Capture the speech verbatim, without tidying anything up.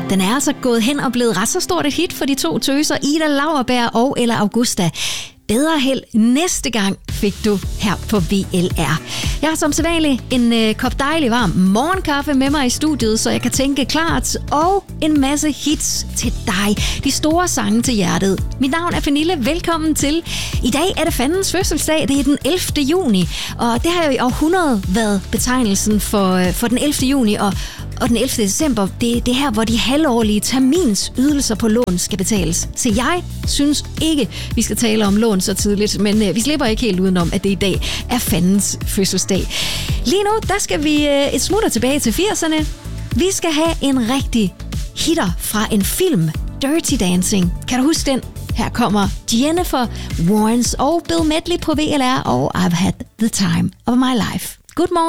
Den er altså gået hen og blevet ret så stort et hit for de to tøser, Ida Lauerberg og Ella Augusta. Bedre held næste gang fik du her på V L R. Jeg har som sædvanlig en øh, kop dejlig varm morgenkaffe med mig i studiet, så jeg kan tænke klart, og en masse hits til dig. De store sange til hjertet. Mit navn er Pernille. Velkommen til. I dag er det fandens fødselsdag. Det er den ellevte juni, og det har jo i århundrede været betegnelsen for, øh, for den ellevte juni, og Og den ellevte december, det er det her, hvor de halvårlige terminsydelser på lån skal betales. Så jeg synes ikke, vi skal tale om lån så tidligt, men øh, vi slipper ikke helt udenom, at det i dag er fandens fødselsdag. Lige nu, der skal vi øh, et smutter tilbage til firserne. Vi skal have en rigtig hitter fra en film, Dirty Dancing. Kan du huske den? Her kommer Jennifer Warnes og Bill Medley på V L R, og I've had the time of my life. Good morning.